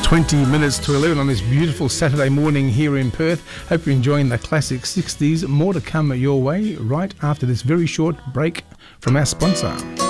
20 minutes to 11 on this beautiful Saturday morning here in Perth. Hope you're enjoying the classic 60s. More to come your way right after this very short break from our sponsor.